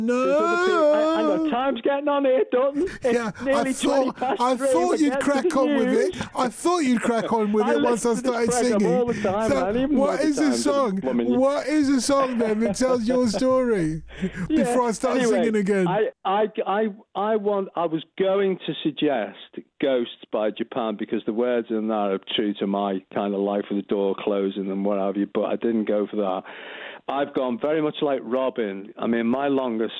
No. Hang on, time's getting on here, Dutton. It's nearly 20 past I 3. thought you'd We're crack getting to on the with news. it. I thought you'd crack on with I it once I listen to this started program singing. all the time, So man, even what by the is the time song? the woman- What is the song then that tells your story? Before I start Anyway, singing again. I was going to suggest Ghosts by Japan because the words in that are true to my kind of life with the door closing and what have you, but I didn't go for that. I've gone very much like Robin. I mean, my longest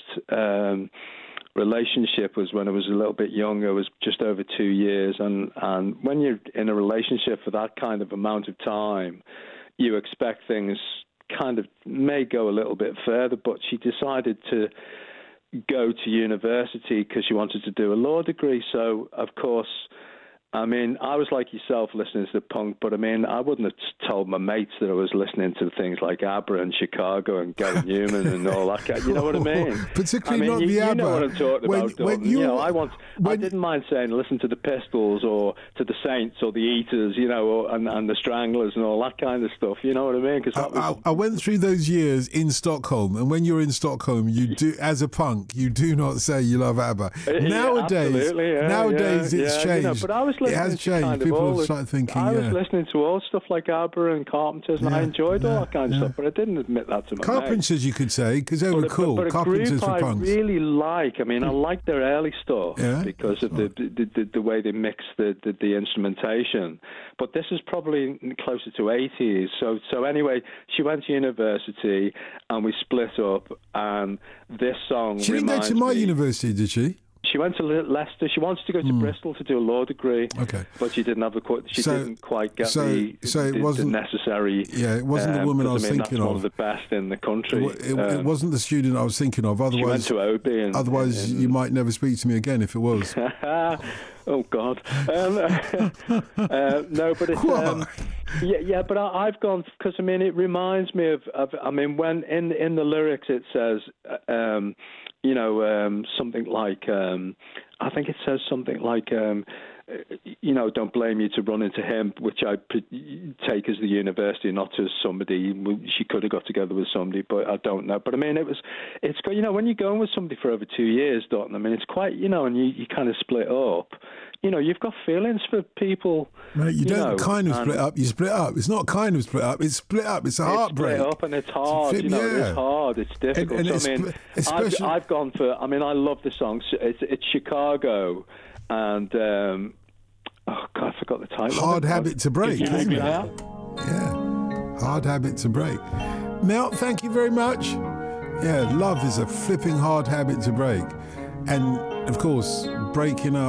relationship was when I was a little bit younger. It was just over 2 years. And when you're in a relationship for that kind of amount of time, you expect things kind of may go a little bit further. But she decided to go to university because she wanted to do a law degree. So, of course, I mean, I was like yourself listening to the punk, but I mean, I wouldn't have told my mates that I was listening to things like ABBA and Chicago and Gary Newman and all that. You know what I mean? Particularly not the ABBA. You know what I'm talking about, Dalton. I didn't mind saying listen to the Pistols or to the Saints or the Eaters, and the Stranglers and all that kind of stuff. You know what I mean? Because I went through those years in Stockholm, and when you're in Stockholm, you do, as a punk, you do not say you love ABBA. Nowadays it's changed. But I was it has changed. People have started thinking. I was listening to all stuff like ABBA and Carpenters, and I enjoyed all that kind of stuff. But I didn't admit that to my Carpenters, you could say, because they were cool. But Carpenters for punks. I really like. I mean, I like their early stuff because of the way they mix the instrumentation. But this is probably closer to 80s. So anyway, she went to university and we split up. And this song. She didn't go to my university, did she? She went to Leicester. She wanted to go to Bristol to do a law degree. Okay, but she didn't have didn't quite get the necessary. Yeah, it wasn't the woman I was thinking that's of. One of the best in the country. It wasn't the student I was thinking of. Otherwise, she went to OB. Otherwise, you might never speak to me again if it was. Oh God! No, but it's But I've gone because I mean it reminds me of I mean when in the lyrics it says something like I think it says something like don't blame you to run into him, which I take as the university, not as somebody. She could have got together with somebody, but I don't know. But I mean, it's when you're going with somebody for over 2 years, Dalton, I mean, it's quite, and you kind of split up. You've got feelings for people. Mate, you don't kind of split up. You split up. It's not kind of split up. It's split up. It's a heartbreak. It's split up and it's hard. It's hard. It's difficult. I've gone for. I mean, I love the song. It's Chicago, and oh God, I forgot the title. Hard Habit to Break. Isn't it? Yeah, Hard Habit to Break. Mel, thank you very much. Yeah, love is a flipping hard habit to break, and of course, breaking up